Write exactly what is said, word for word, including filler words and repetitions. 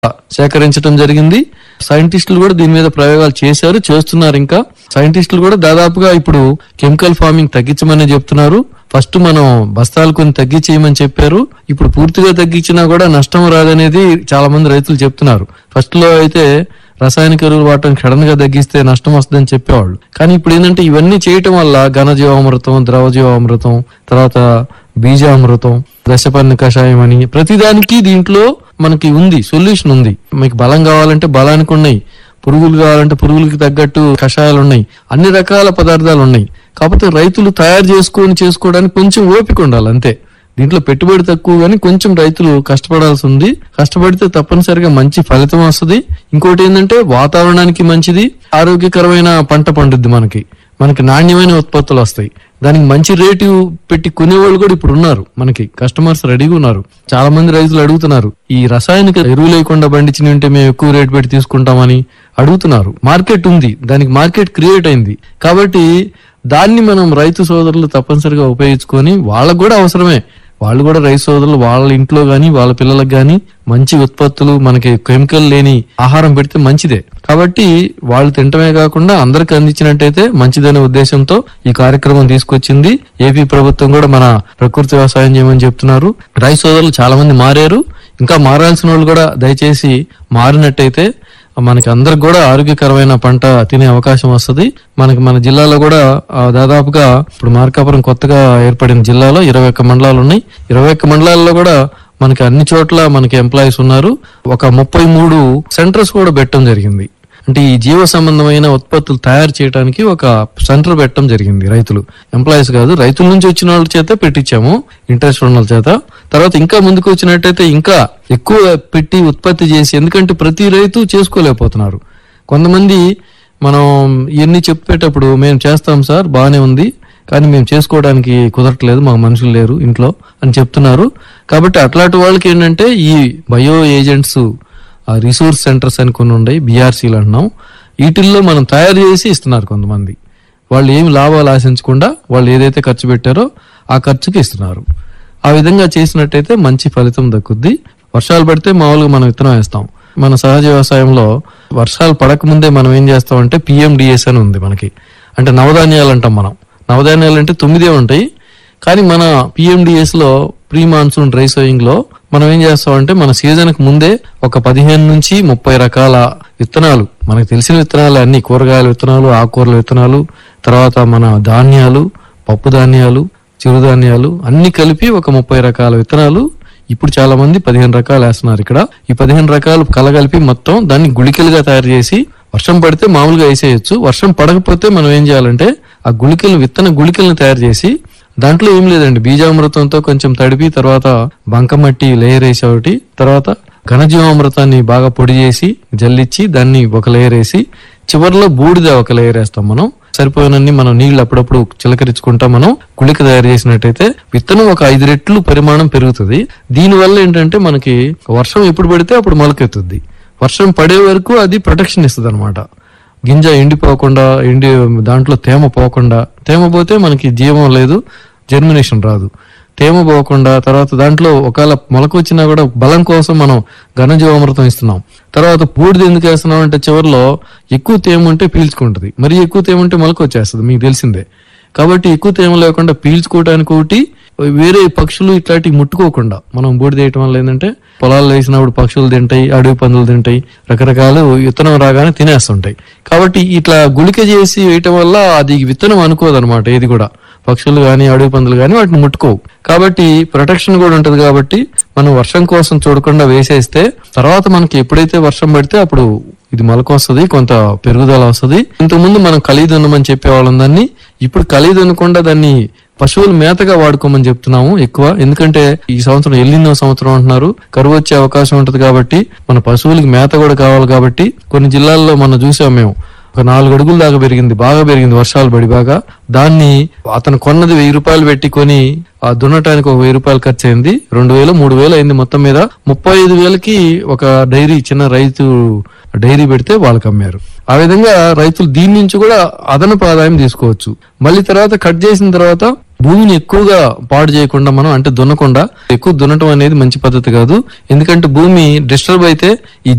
సేకరించడం జరిగింది. సైంటిస్టులు కూడా దీని మీద ప్రయోగాలు చేశారు, చేస్తున్నారు. ఇంకా సైంటిస్టులు కూడా దాదాపుగా ఇప్పుడు కెమికల్ ఫార్మింగ్ తగ్గించమని చెప్తున్నారు. ఫస్ట్ మనం బస్తాలు కొన్ని తగ్గించేయమని చెప్పారు. ఇప్పుడు పూర్తిగా తగ్గించినా కూడా నష్టం రాదనేది చాలా మంది రైతులు చెప్తున్నారు. ఫస్ట్ లో అయితే రసాయనిక ఎరువులు వాడటం సడన్ గా తగ్గిస్తే నష్టం వస్తుందని చెప్పేవాళ్ళు. కానీ ఇప్పుడు ఏంటంటే ఇవన్నీ చేయటం వల్ల ఘనజీవామృతం, ద్రవజీవామృతం, తర్వాత బీజామృతం, దశపర్ణ కషాయం అని ప్రతిదానికి దీంట్లో మనకి ఉంది, సొల్యూషన్ ఉంది. మీకు బలం కావాలంటే బలానికి ఉన్నాయి, పురుగులు కావాలంటే పురుగులకి తగ్గట్టు కషాయాలు ఉన్నాయి, అన్ని రకాల పదార్థాలు ఉన్నాయి. కాకపోతే రైతులు తయారు చేసుకొని చేసుకోవడానికి కొంచెం ఓపిక ఉండాలి అంతే. దీంట్లో పెట్టుబడి తక్కువ కానీ కొంచెం రైతులు కష్టపడాల్సి ఉంది. కష్టపడితే తప్పనిసరిగా మంచి ఫలితం వస్తుంది. ఇంకోటి ఏంటంటే వాతావరణానికి మంచిది, ఆరోగ్యకరమైన పంట పండుద్ది. మనకి మనకి నాణ్యమైన ఉత్పత్తులు వస్తాయి. దానికి మంచి రేటు పెట్టి కొనేవాళ్ళు కూడా ఇప్పుడు ఉన్నారు. మనకి కస్టమర్స్ రెడీగా ఉన్నారు. చాలా మంది రైతులు అడుగుతున్నారు, ఈ రసాయనిక ఎరువులు లేకుండా పండించిన ఉంటే మేము ఎక్కువ రేటు పెట్టి తీసుకుంటామని అడుగుతున్నారు. మార్కెట్ ఉంది, దానికి మార్కెట్ క్రియేట్ అయింది. కాబట్టి దాన్ని మనం రైతు సోదరులు తప్పనిసరిగా ఉపయోగించుకొని, వాళ్ళకు కూడా అవసరమే, వాళ్ళు కూడా రైతు సోదరులు వాళ్ళ ఇంట్లో గాని వాళ్ళ పిల్లలకు గాని మంచి ఉత్పత్తులు, మనకి కెమికల్ లేని ఆహారం పెడితే మంచిదే. కాబట్టి వాళ్ళు తినటమే కాకుండా అందరికి అందించినట్టయితే మంచిదనే ఉద్దేశంతో ఈ కార్యక్రమం తీసుకొచ్చింది ఏపీ ప్రభుత్వం. కూడా మన ప్రకృతి వ్యవసాయం చేయమని చెప్తున్నారు. రైతు సోదరులు చాలా మంది మారారు. ఇంకా మారాల్సిన వాళ్ళు కూడా దయచేసి మారినట్టయితే మనకి అందరికి కూడా ఆరోగ్యకరమైన పంట తినే అవకాశం వస్తుంది. మనకి మన జిల్లాలో కూడా దాదాపుగా ఇప్పుడు మార్కాపురం కొత్తగా ఏర్పడిన జిల్లాలో ఇరవై ఒక్క మండలాలు ఉన్నాయి. ఇరవై ఒక్క మండలాల్లో కూడా మనకి అన్ని చోట్ల మనకి ఎంప్లాయీస్ ఉన్నారు. ఒక ముప్పై మూడు సెంటర్స్ కూడా పెట్టడం జరిగింది. అంటే ఈ జీవ సంబంధమైన ఉత్పత్తులు తయారు చేయడానికి ఒక సెంటర్ పెట్టడం జరిగింది. రైతులు, ఎంప్లాయీస్ కాదు, రైతుల నుంచి వచ్చిన వాళ్ళ చేత పెట్టించాము, ఇంట్రెస్ట్ ఉన్న వాళ్ళ చేత. తర్వాత ఇంకా ముందుకు వచ్చినట్టయితే ఇంకా ఎక్కువ పెట్టి ఉత్పత్తి చేసి, ఎందుకంటే ప్రతి రైతు చేసుకోలేకపోతున్నారు. కొంతమంది మనం ఇవన్నీ చెప్పేటప్పుడు మేము చేస్తాం సార్, బాగానే ఉంది, కానీ మేము చేసుకోవడానికి కుదరట్లేదు, మాకు మనుషులు లేరు ఇంట్లో అని చెప్తున్నారు. కాబట్టి అట్లాంటి వాళ్ళకి ఏంటంటే ఈ బయో ఏజెంట్స్ రిసోర్స్ సెంటర్స్ అని కొన్ని ఉన్నాయి, బీఆర్సీలు అంటున్నాం. వీటిల్లో మనం తయారు చేసి ఇస్తున్నారు కొంతమంది. వాళ్ళు ఏమి లాభాలు ఆశించకుండా వాళ్ళు ఏదైతే ఖర్చు పెట్టారో ఆ ఖర్చుకి ఇస్తున్నారు. ఆ విధంగా చేసినట్టయితే మంచి ఫలితం దక్కుద్ది. వర్షాలు పడితే మామూలుగా మనం విత్తనం వేస్తాం. మన సహజ వ్యవసాయంలో వర్షాలు పడకముందే మనం ఏం చేస్తామంటే పిఎండిఎస్ అని ఉంది మనకి. అంటే నవధాన్యాలు అంటాం మనం. నవధాన్యాలు అంటే తొమ్మిదే ఉంటాయి. కానీ మన పిఎండిఎస్ లో ప్రీ మాన్సూన్ డ్రై సోయింగ్ లో మనం ఏం చేస్తామంటే మన సీజన్ కు ముందే ఒక పదిహేను నుంచి ముప్పై రకాల విత్తనాలు, మనకు తెలిసిన విత్తనాలు అన్ని, కూరగాయల విత్తనాలు, ఆకుకూరల విత్తనాలు, తర్వాత మన ధాన్యాలు, పప్పు ధాన్యాలు, చిరుధాన్యాలు అన్ని కలిపి ఒక ముప్పై రకాల విత్తనాలు ఇప్పుడు చాలా మంది పదిహేను రకాలు వేస్తున్నారు. ఇక్కడ ఈ పదిహేను రకాలు కలగలిపి మొత్తం దాన్ని గుళికలుగా తయారు చేసి వర్షం పడితే మామూలుగా వేసేయచ్చు. వర్షం పడకపోతే మనం ఏం చేయాలంటే ఆ గుళికలు, విత్తన గుళికలను తయారు చేసి దాంట్లో ఏం లేదండి, బీజామృతంతో కొంచెం తడిపి, తర్వాత బంకమట్టి లేయర్ వేసి ఒకటి, తర్వాత ఘనజీవామృతాన్ని బాగా పొడి చేసి జల్లిచ్చి దాన్ని ఒక లేయర్ వేసి, చివరిలో బూడిద ఒక లేయర్ వేస్తాం మనం. సరిపోయినన్ని మనం నీళ్లు అప్పుడప్పుడు చిలకరించుకుంటా మనం గుళిక తయారు చేసినట్టయితే విత్తనం ఒక ఐదు రెట్లు పరిమాణం పెరుగుతుంది. దీనివల్ల ఏంటంటే మనకి వర్షం ఎప్పుడు పడితే అప్పుడు మొలకెత్తుద్ది. వర్షం పడే వరకు అది ప్రొటెక్షన్ ఇస్తుంది అనమాట. గింజ ఎండిపోకుండా, ఎండి దాంట్లో తేమ పోకుండా, తేమ పోతే మనకి జీవం లేదు, జర్మినేషన్ రాదు. తేమ పోకుండా, తర్వాత దాంట్లో ఒకవేళ మొలక వచ్చినా కూడా బలం కోసం మనం ఘనజీవామృతం ఇస్తున్నాం. తర్వాత బూడిద ఎందుకు వేస్తున్నాం అంటే చివరిలో ఎక్కువ తేమ ఉంటే పీల్చుకుంటది, మరి ఎక్కువ తేమ ఉంటే మొలక వచ్చేస్తుంది, మీకు తెలిసిందే. కాబట్టి ఎక్కువ తేమ లేకుండా పీల్చుకోవడానికి ఒకటి, వేరే పక్షులు ఇట్లాంటివి ముట్టుకోకుండా మనం బూడిద వేయటం వల్ల ఏంటంటే పొలాల్లో వేసినప్పుడు పక్షులు తింటాయి, అడవి పందులు తింటాయి, రకరకాలు విత్తనం రాగానే తినేస్తుంటాయి. కాబట్టి ఇట్లా గుళిక చేసి వేయటం వల్ల అది విత్తనం అనుకోదనమాట. ఏది కూడా పక్షులు గాని అడవి పందులు గాని వాటిని ముట్టుకోవు. కాబట్టి ప్రొటెక్షన్ కూడా ఉంటది. కాబట్టి మనం వర్షం కోసం చూడకుండా వేసేస్తే తర్వాత మనకి ఎప్పుడైతే వర్షం పడితే అప్పుడు ఇది మొలక వస్తుంది, కొంత పెరుగుదల వస్తుంది. ఇంతకుముందు మనం కలిదున్నమని చెప్పేవాళ్ళం దాన్ని, ఇప్పుడు కలిదున్నకుండా దాన్ని పశువుల మేతగా వాడుకోమని చెప్తున్నాము ఎక్కువ. ఎందుకంటే ఈ సంవత్సరం ఎల్లినో సంవత్సరం అంటున్నారు, కరువు వచ్చే అవకాశం ఉంటది. కాబట్టి మన పశువులకి మేత కూడా కావాలి. కాబట్టి కొన్ని జిల్లాల్లో మనం చూసాం మేము, ఒక నాలుగు అడుగుల దాకా పెరిగింది, బాగా పెరిగింది వర్షాలు పడి బాగా. దాన్ని అతను కొన్నది వెయ్యి రూపాయలు పెట్టి కొని ఆ దున్నటానికి ఒక వెయ్యి రూపాయలు ఖర్చు అయింది, రెండు వేలు మూడు వేలు అయింది. మొత్తం మీద ముప్పై ఐదు వేలకి ఒక డైరీ, చిన్న రైతు డైరీ పెడితే వాళ్ళకి అమ్మారు. ఆ విధంగా రైతులు దీని నుంచి కూడా అదనపు ఆదాయం తీసుకోవచ్చు. మళ్ళీ తర్వాత కట్ చేసిన తర్వాత భూమిని ఎక్కువగా పాడు చేయకుండా మనం, అంటే దున్నకుండా, ఎక్కువ దున్నటం అనేది మంచి పద్ధతి కాదు. ఎందుకంటే భూమి డిస్టర్బ్ అయితే ఈ